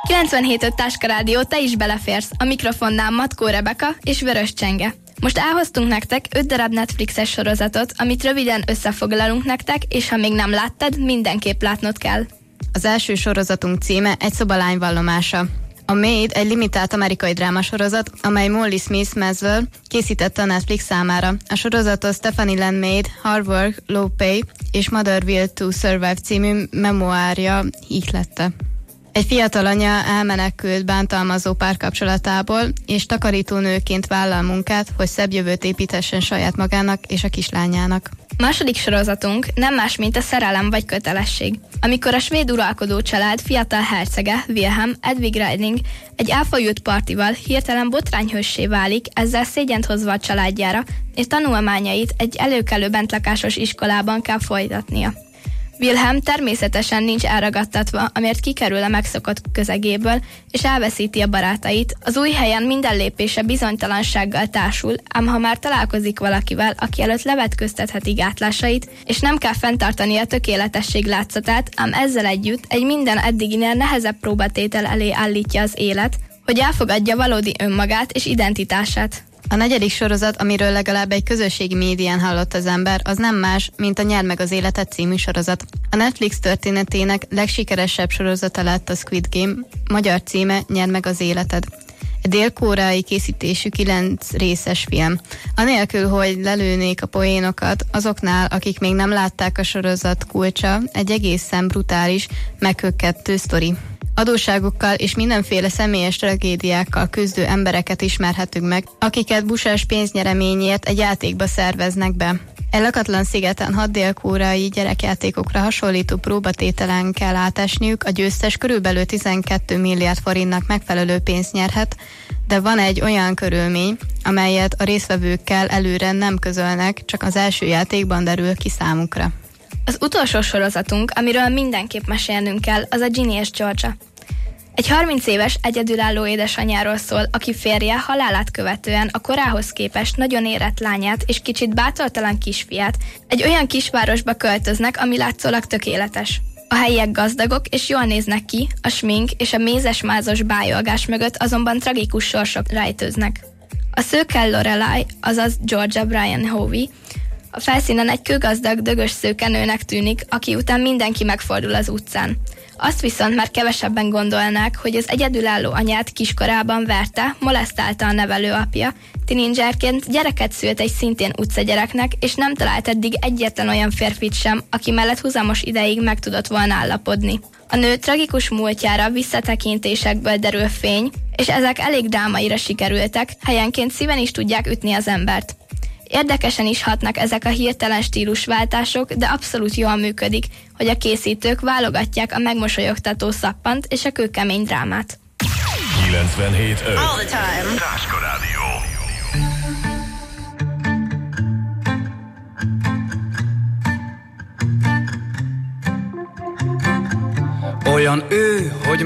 97.5 Táska Rádió, te is beleférsz. A mikrofonnál Matkó Rebeka és Vörös Csenge. Most elhoztunk nektek 5 darab Netflixes sorozatot, amit röviden összefoglalunk nektek, és ha még nem láttad, mindenképp látnod kell. Az első sorozatunk címe Egy szobalány vallomása. A Maid egy limitált amerikai drámasorozat, amely Molly Smith Maswell készítette a Netflix számára. A sorozatot Stephanie Len Maid, Hard Work, Low Pay és Mother Will to Survive című memoárja ihlette. Egy fiatal anya elmenekült bántalmazó párkapcsolatából, és takarítónőként vállal munkát, hogy szebb jövőt építhessen saját magának és a kislányának. Második sorozatunk nem más, mint a Szerelem vagy kötelesség. Amikor a svéd uralkodó család fiatal hercege, Wilhelm Edvig Riding egy elfajult partival hirtelen botrányhőssé válik, ezzel szégyent hozva a családjára, és tanulmányait egy előkelő bentlakásos iskolában kell folytatnia. Wilhelm természetesen nincs elragadtatva, amért kikerül a megszokott közegéből, és elveszíti a barátait. Az új helyen minden lépése bizonytalansággal társul, ám ha már találkozik valakivel, aki előtt levetköztetheti gátlásait, és nem kell fenntartani a tökéletesség látszatát, ám ezzel együtt egy minden eddiginél nehezebb próbatétel elé állítja az élet, hogy elfogadja valódi önmagát és identitását. A negyedik sorozat, amiről legalább egy közösségi médián hallott az ember, az nem más, mint a Nyerd meg az életed című sorozat. A Netflix történetének legsikeresebb sorozata lett a Squid Game, magyar címe Nyerd meg az életed. Egy dél-koreai készítésű 9 részes film. Anélkül, hogy lelőnék a poénokat, azoknál, akik még nem látták a sorozat kulcsa, egy egészen brutális, meghökkentő sztori. Adósságokkal és mindenféle személyes tragédiákkal küzdő embereket ismerhetünk meg, akiket busás pénznyereményért egy játékba szerveznek be. Egy lakatlan szigeten 6 dél-koreai gyerekjátékokra hasonlító próbatételen kell átesniük, a győztes körülbelül 12 milliárd forintnak megfelelő pénzt nyerhet, de van egy olyan körülmény, amelyet a résztvevőkkel előre nem közölnek, csak az első játékban derül ki számukra. Az utolsó sorozatunk, amiről mindenképp mesélnünk kell, az a Ginny és Georgia. Egy 30 éves egyedülálló édesanyjáról szól, aki férje halálát követően a korához képest nagyon érett lányát és kicsit bátortalan kisfiát egy olyan kisvárosba költöznek, ami látszólag tökéletes. A helyiek gazdagok és jól néznek ki, a smink és a mézes-mázos bájolgás mögött azonban tragikus sorsok rejtőznek. A szőke Lorelai, azaz Georgia Brian Hovey, a felszínen egy kőgazdag, dögös szőkenőnek tűnik, aki után mindenki megfordul az utcán. Azt viszont már kevesebben gondolnák, hogy az egyedülálló anyát kiskorában verte, molesztálta a nevelőapja, tinédzserként gyereket szült egy szintén utcagyereknek, és nem talált eddig egyetlen olyan férfit sem, aki mellett húzamos ideig meg tudott volna állapodni. A nő tragikus múltjára visszatekintésekből derül fény, és ezek elég drámaira sikerültek, helyenként szíven is tudják ütni az embert. Érdekesen is hatnak ezek a hirtelen stílusváltások, de abszolút jól működik, hogy a készítők válogatják a megmosolyogtató szappant és a kőkemény drámát. 97.5 All the time. Táska Rádió. Olyan ő, hogy